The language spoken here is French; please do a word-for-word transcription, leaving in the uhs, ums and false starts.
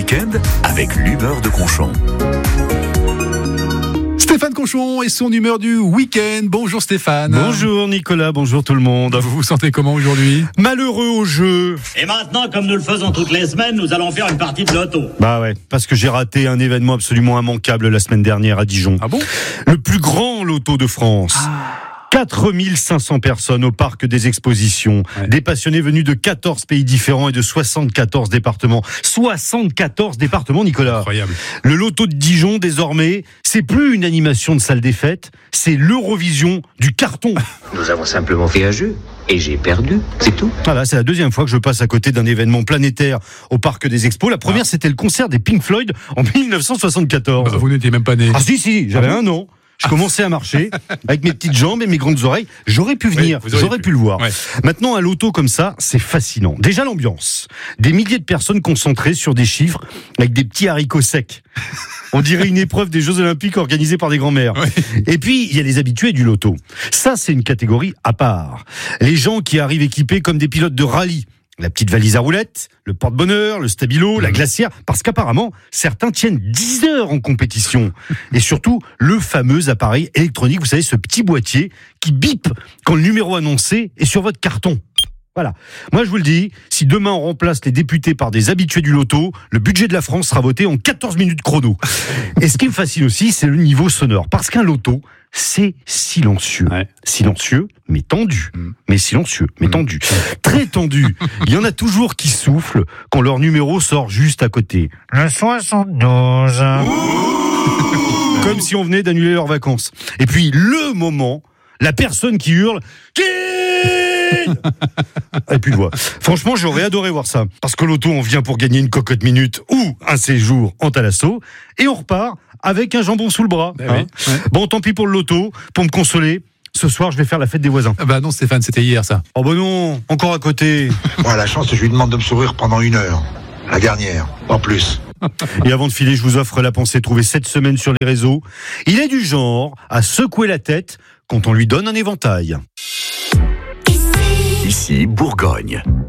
week-end avec l'humeur de Conchon. Stéphane Conchon et son humeur du week-end. Bonjour Stéphane. Bonjour Nicolas, bonjour tout le monde. Vous vous sentez comment aujourd'hui ? Malheureux au jeu. Et maintenant, comme nous le faisons toutes les semaines, nous allons faire une partie de loto. Bah ouais, parce que j'ai raté un événement absolument immanquable la semaine dernière à Dijon. Ah bon ? Le plus grand loto de France. Ah. quatre mille cinq cents personnes au parc des expositions, ouais. Des passionnés venus de quatorze pays différents et de soixante-quatorze départements. soixante-quatorze départements, Nicolas. Incroyable. Le loto de Dijon, désormais, c'est plus une animation de salle des fêtes, c'est l'Eurovision du carton. Nous avons simplement fait un jeu et j'ai perdu, c'est tout. Voilà, c'est la deuxième fois que je passe à côté d'un événement planétaire au parc des expos. La première, ah. c'était le concert des Pink Floyd en dix-neuf cent soixante-quatorze. Bah, vous n'étiez même pas né. Ah si, si, j'avais ah, un an. Je commençais à marcher avec mes petites jambes et mes grandes oreilles. J'aurais pu venir, oui, j'aurais pu. pu le voir. Ouais. Maintenant, un loto comme ça, c'est fascinant. Déjà l'ambiance. Des milliers de personnes concentrées sur des chiffres avec des petits haricots secs. On dirait une épreuve des Jeux Olympiques organisée par des grands-mères. Ouais. Et puis, il y a les habitués du loto. Ça, c'est une catégorie à part. Les gens qui arrivent équipés comme des pilotes de rallye. La petite valise à roulettes, le porte-bonheur, le stabilo, mmh. la glacière, parce qu'apparemment, certains tiennent dix heures en compétition. Et surtout, le fameux appareil électronique, vous savez, ce petit boîtier qui bip quand le numéro annoncé est sur votre carton. Voilà. Moi, je vous le dis, si demain on remplace les députés par des habitués du loto, le budget de la France sera voté en quatorze minutes chrono. Et ce qui me fascine aussi, c'est le niveau sonore. Parce qu'un loto, c'est silencieux. Ouais. Silencieux, mais tendu. Mmh. Mais silencieux, mais mmh. tendu. Très tendu. Il y en a toujours qui soufflent quand leur numéro sort juste à côté. Le soixante-douze. Comme si on venait d'annuler leurs vacances. Et puis, le moment, la personne qui hurle « Qui ?» Et puis voilà. Franchement, j'aurais adoré voir ça. Parce que l'auto, on vient pour gagner une cocotte minute ou un séjour en Thalasso. Et on repart avec un jambon sous le bras. Bah hein. oui, ouais. Bon, tant pis pour le loto. Pour me consoler, ce soir, je vais faire la fête des voisins. Ah bah non, Stéphane, c'était hier, ça. Oh bah non, encore à côté. Moi, la chance, je lui demande de me sourire pendant une heure. La dernière, en plus. Et avant de filer, je vous offre la pensée trouvée cette semaine sur les réseaux. Il est du genre à secouer la tête quand on lui donne un éventail. Ici, Bourgogne.